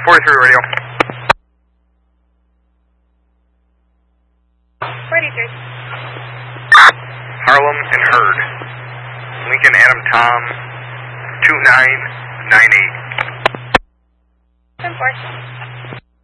43 radio. 43. Harlem and Hurd. Lincoln Adam Tom 2998. 10-4.